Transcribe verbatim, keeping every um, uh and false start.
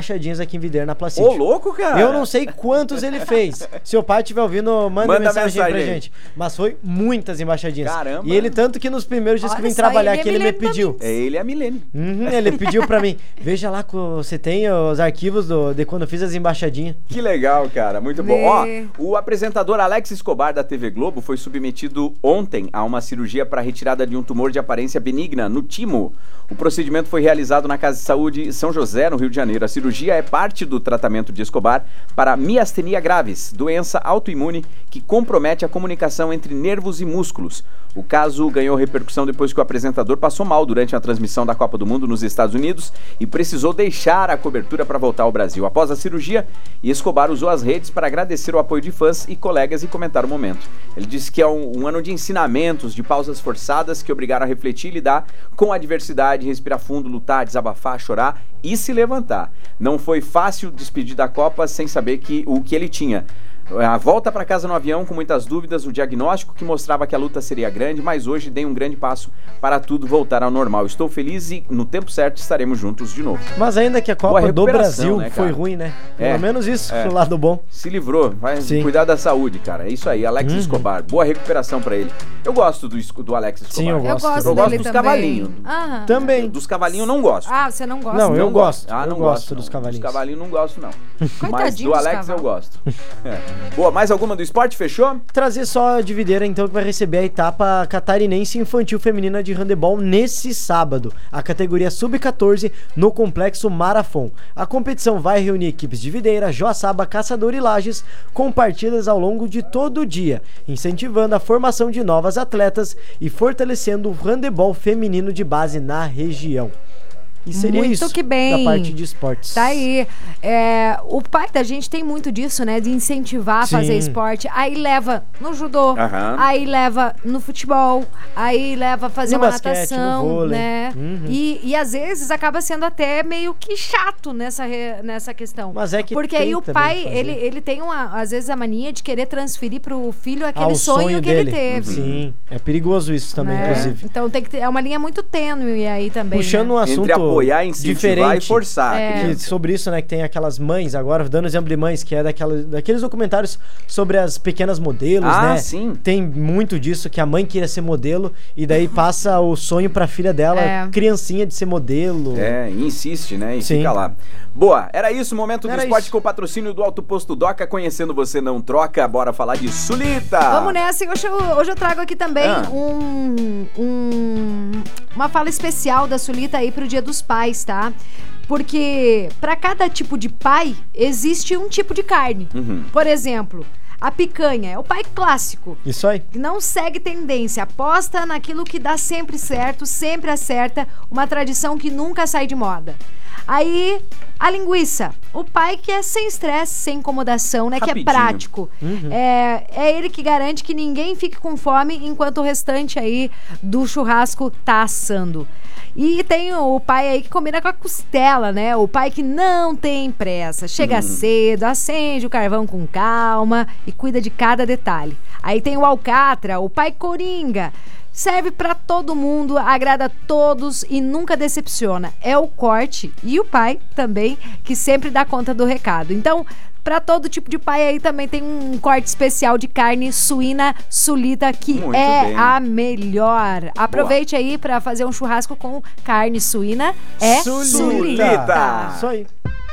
embaixadinhas aqui em Videira, na Placite. Ô, louco, cara! Eu não sei quantos ele fez. Se o pai estiver ouvindo, manda, manda mensagem, mensagem pra gente. Mas foi muitas embaixadinhas. Caramba! E ele, tanto que nos primeiros dias Olha que vim só, trabalhar ele é aqui, ele me milênio pediu. também. É, ele é a Milene. Uhum, ele pediu pra mim, veja lá, você tem os arquivos do, de quando eu fiz as embaixadinhas. Que legal, cara, muito bom. Né? Ó, o apresentador Alex Escobar da T V Globo foi submetido ontem a uma cirurgia para retirada de um tumor de aparência benigna no timo. O procedimento foi realizado na Casa de Saúde São José, no Rio de Janeiro. A cirurgia é parte do tratamento de Escobar para miastenia graves, doença autoimune que compromete a comunicação entre nervos e músculos. O caso ganhou repercussão depois que o apresentador passou mal durante a transmissão da Copa do Mundo nos Estados Unidos e precisou deixar a cobertura para voltar ao Brasil. Após a cirurgia, Escobar usou as redes para agradecer o apoio de fãs e colegas e comentar o momento. Ele disse que é um, um ano de ensinamentos, de pausas forçadas que obrigaram a refletir e lidar com a adversidade, respirar fundo, lutar, desabafar, chorar e se levantar. Não foi fácil despedir da Copa sem saber que, o que ele tinha. A volta para casa no avião com muitas dúvidas, o diagnóstico que mostrava que a luta seria grande, mas hoje dei um grande passo para tudo voltar ao normal. Estou feliz e no tempo certo estaremos juntos de novo. Mas ainda que a Copa do Brasil, né, foi ruim, né? Pelo é, menos isso, é. do lado bom. Se livrou, vai Sim. cuidar da saúde, cara. É isso aí, Alex uhum. Escobar. Boa recuperação para ele. Eu gosto do, do Alex Escobar. Sim, eu gosto. Eu gosto, eu gosto dele dos também. cavalinhos. Ah. Também. Dos cavalinhos não gosto. Ah, você não gosta? Não, eu não gosto. Ah, eu não gosto gosto dos não. cavalinhos. Dos cavalinhos não gosto, não. Mas Coitadinho do dos Alex eu cavalos. gosto. É. Boa, mais alguma do esporte? Fechou? Trazer só de Videira, então, que vai receber a etapa catarinense infantil feminina de handebol nesse sábado. A categoria sub catorze no Complexo Marafon. A competição vai reunir equipes de Videira, Joaçaba, Caçador e Lages, com partidas ao longo de todo o dia, incentivando a formação de novas atletas e fortalecendo o handebol feminino de base na região. E seria Muito isso que bem. da parte de esportes. Tá aí. É, o pai da gente tem muito disso, né? De incentivar a Sim. fazer esporte. Aí leva no judô, Aham. aí leva no futebol, aí leva a fazer No uma basquete, natação, no vôlei. né? Uhum. E, e às vezes acaba sendo até meio que chato nessa, re- nessa questão. Mas é que Porque tem aí o também pai, que fazer. ele, ele tem uma, às vezes a mania de querer transferir pro filho aquele Ah, o sonho, que dele. ele teve. Sim, é perigoso isso também, né? inclusive. Então tem que ter, é uma linha muito tênue aí também. Puxando né? um assunto Entre apoiar, incentivar diferente e forçar. É. acredito. que sobre isso, né, que tem aquelas mães agora, dando exemplo de mães, que é daquela, daqueles documentários sobre as pequenas modelos, Ah, né? sim. Tem muito disso, que a mãe queria ser modelo e daí passa o sonho pra filha dela, É. criancinha de ser modelo. É, e insiste, né? E Sim. fica lá. Boa, era isso, o momento do Era esporte isso. com o patrocínio do Alto Posto Doca. Conhecendo você não troca, bora falar de Sulita. Vamos nessa, e hoje eu, hoje eu trago aqui também Ah. um, um- uma fala especial da Sulita aí pro Dia dos Pais, tá? Porque para cada tipo de pai, existe um tipo de carne. Uhum. Por exemplo, a picanha é o pai clássico, Isso aí. que não segue tendência, aposta naquilo que dá sempre certo, sempre acerta, uma tradição que nunca sai de moda. Aí, a linguiça, o pai que é sem estresse, sem incomodação, né? Rapidinho. Que é prático. Uhum. É, é ele que garante que ninguém fique com fome enquanto o restante aí do churrasco tá assando. E tem o pai aí que combina com a costela, né? O pai que não tem pressa, chega cedo, acende o carvão com calma e cuida de cada detalhe. Aí tem o alcatra, o pai coringa. Serve pra todo mundo, agrada a todos e nunca decepciona. É o corte e o pai também que sempre dá conta do recado. Então, pra todo tipo de pai aí também tem um corte especial de carne suína Sulita que Muito é bem. a melhor. Aproveite aí pra fazer um churrasco com carne suína. É Sulita. Sulita. Isso aí.